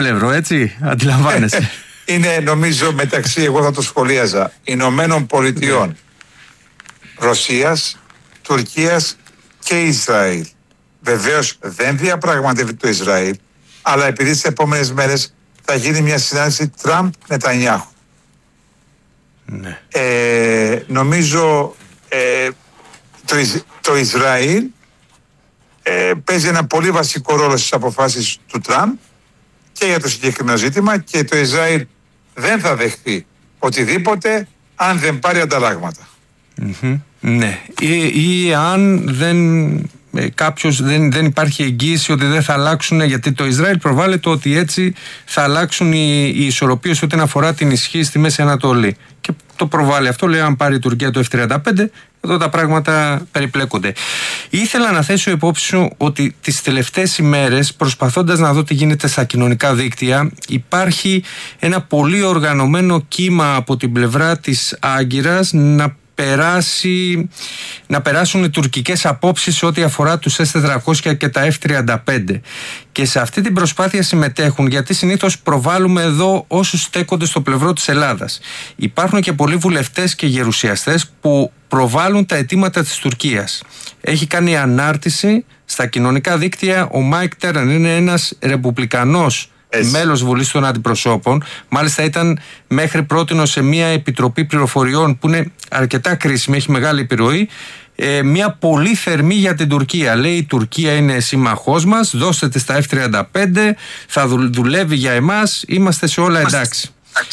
πλευρό, έτσι, αντιλαμβάνεσαι. Είναι, νομίζω, μεταξύ, εγώ θα το σχολίαζα, Ηνωμένων Πολιτειών, Ρωσίας, Τουρκίας και Ισραήλ. Βεβαίως δεν διαπραγματεύει το Ισραήλ, αλλά επειδή τις επόμενες μέρες θα γίνει μια συνάντηση Τραμπ-Νετανιάχου. Ναι. Νομίζω το Ισραήλ παίζει ένα πολύ βασικό ρόλο στις αποφάσεις του Τραμπ και για το συγκεκριμένο ζήτημα, και το Ισραήλ δεν θα δεχθεί οτιδήποτε αν δεν πάρει ανταλλάγματα. Ναι, ή αν δεν υπάρχει εγγύηση ότι δεν θα αλλάξουν, γιατί το Ισραήλ προβάλλεται ότι έτσι θα αλλάξουν οι ισορροπίες ό,τι αφορά την ισχύ στη Μέση Ανατολή. Και το προβάλλει αυτό, λέει, αν πάρει η Τουρκία το F-35, εδώ τα πράγματα περιπλέκονται. Ήθελα να θέσω υπόψη σου ότι τις τελευταίες ημέρες, προσπαθώντας να δω τι γίνεται στα κοινωνικά δίκτυα, υπάρχει ένα πολύ οργανωμένο κύμα από την πλευρά της Άγκυρας να περάσουν οι τουρκικές απόψεις ό,τι αφορά τους S-400 και τα F-35. Και σε αυτή την προσπάθεια συμμετέχουν, γιατί συνήθως προβάλλουμε εδώ όσους στέκονται στο πλευρό της Ελλάδας. Υπάρχουν και πολλοί βουλευτές και γερουσιαστές που προβάλλουν τα αιτήματα της Τουρκίας. Έχει κάνει ανάρτηση στα κοινωνικά δίκτυα ο Μάικ Τέραν, είναι ένας ρεπουμπλικανός μέλος Βουλής των Αντιπροσώπων. Μάλιστα ήταν μέχρι πρότινο σε μια επιτροπή πληροφοριών που είναι αρκετά κρίσιμη, έχει μεγάλη επιρροή. Μια πολύ θερμή για την Τουρκία. Λέει, η Τουρκία είναι σύμμαχός μας, δώστε της τα F-35, θα δουλεύει για εμάς, είμαστε σε όλα εντάξει.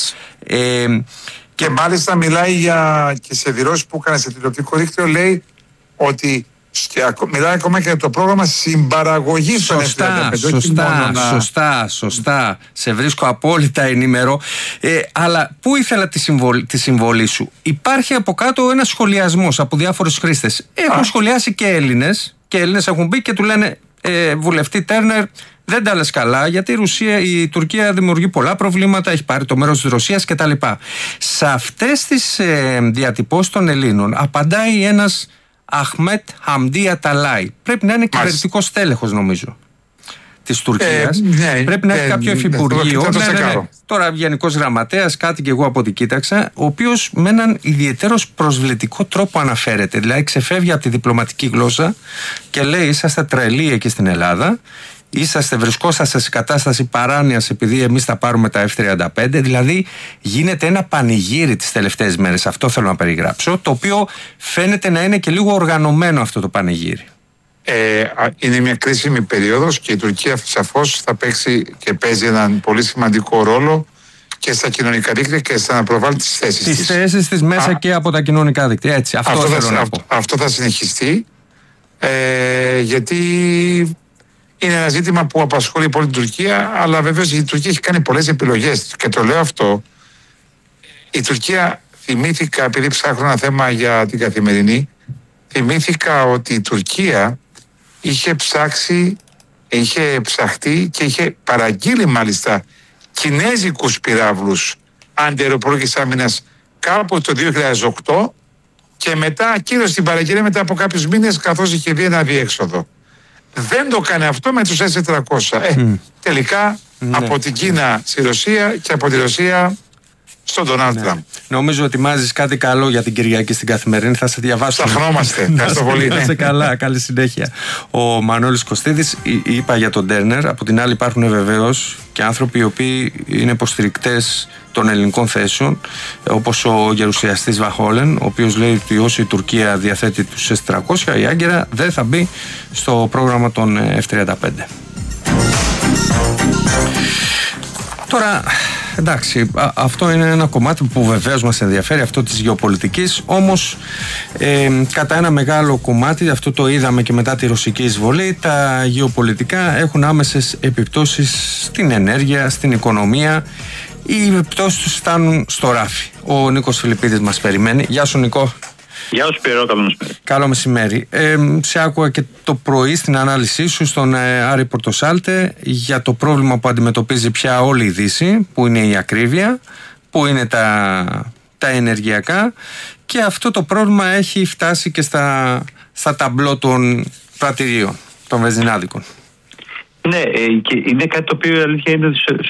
Και μάλιστα μιλάει και σε δηλώσεις που έκανε σε τηλεοπτικό δίκτυο, λέει ότι μιλάει ακόμα και για το πρόγραμμα συμπαραγωγής των F-35. Σωστά. Σε βρίσκω απόλυτα ενήμερο. Αλλά πού ήθελα τη συμβολή σου? Υπάρχει από κάτω ένας σχολιασμός από διάφορους χρήστες. Έχουν σχολιάσει και Έλληνες. Και Έλληνες έχουν μπει και του λένε, βουλευτή Τέρνερ, δεν τα λες καλά, γιατί η Τουρκία δημιουργεί πολλά προβλήματα, έχει πάρει το μέρος της Ρωσίας κτλ. Σε αυτές τις διατυπώσεις των Ελλήνων απαντάει ένας Αχμέτ Χαμντί Αταλάι. Πρέπει να είναι κυβερνητικός τέλεχος, νομίζω, της Τουρκίας. Πρέπει να έχει κάποιο υφυπουργείο. Τώρα γενικός γραμματέας, κάτι και εγώ από ό,τι κοίταξα, ο οποίος με έναν ιδιαιτέρως προσβλητικό τρόπο αναφέρεται. Δηλαδή ξεφεύγει από τη διπλωματική γλώσσα και λέει, είσαστε τρελοί εκεί στην Ελλάδα. Βρισκόσαστε σε κατάσταση παράνοιας επειδή εμείς θα πάρουμε τα F-35. Δηλαδή γίνεται ένα πανηγύρι τις τελευταίες μέρες. Αυτό θέλω να περιγράψω, το οποίο φαίνεται να είναι και λίγο οργανωμένο αυτό το πανηγύρι. Είναι μια κρίσιμη περίοδος και η Τουρκία σαφώς θα παίξει και παίζει έναν πολύ σημαντικό ρόλο και στα κοινωνικά δίκτυα και στα να προβάλλει τις θέσεις της. Τις θέσεις της μέσα και από τα κοινωνικά δίκτυα. Έτσι, αυτό θα συνεχιστεί, γιατί είναι ένα ζήτημα που απασχολεί πολύ την Τουρκία, αλλά βεβαίως η Τουρκία έχει κάνει πολλές επιλογές. Και το λέω αυτό, η Τουρκία, θυμήθηκα, επειδή ψάχνω ένα θέμα για την Καθημερινή, θυμήθηκα ότι η Τουρκία είχε ψαχτεί και είχε παραγγείλει μάλιστα κινέζικους πυράβλους αντιαεροπορικής άμυνας κάπου το 2008 και μετά ακύρωσε την παραγγελία μετά από κάποιους μήνες, καθώς είχε δει ένα αδιέξοδο. Δεν το έκανε αυτό με τους S-400. Τελικά από την Κίνα στη Ρωσία και από τη Ρωσία στον Ντονάλντ Τραμπ. Νομίζω ότι ετοιμάζεις κάτι καλό για την Κυριακή στην Καθημερινή. Θα σε διαβάσω. Σταχνόμαστε. Ευχαριστώ πολύ. Να είσαι καλά. Καλή συνέχεια. Ο Μανώλης Κωστίδης, είπα για τον Τέρνερ. Από την άλλη, υπάρχουν βεβαίως και άνθρωποι οι οποίοι είναι υποστηρικτές των ελληνικών θέσεων, όπως ο γερουσιαστής Βαχόλεν, ο οποίος λέει ότι όσο η Τουρκία διαθέτει τους S-300, η Άγκυρα δεν θα μπει στο πρόγραμμα των F-35. Τώρα, εντάξει, αυτό είναι ένα κομμάτι που βεβαίως μας ενδιαφέρει, αυτό της γεωπολιτικής, όμως κατά ένα μεγάλο κομμάτι, αυτό το είδαμε και μετά τη ρωσική εισβολή, τα γεωπολιτικά έχουν άμεσες επιπτώσεις στην ενέργεια, στην οικονομία. Οι επιπτώσεις τους φτάνουν στο ράφι. Ο Νίκος Φιλιππίδης μας περιμένει. Γεια σου, Νικό. Γεια σου, Σπύρο, καλό μεσημέρι. Καλό μεσημέρι. Σε άκουγα και το πρωί στην ανάλυσή σου στον Άρη Πορτοσάλτε για το πρόβλημα που αντιμετωπίζει πια όλη η Δύση, που είναι η ακρίβεια, που είναι τα ενεργειακά, και αυτό το πρόβλημα έχει φτάσει και στα ταμπλό των πρατηρίων, των βενζινάδικων. Ναι, και είναι κάτι το οποίο η αλήθεια είναι ότι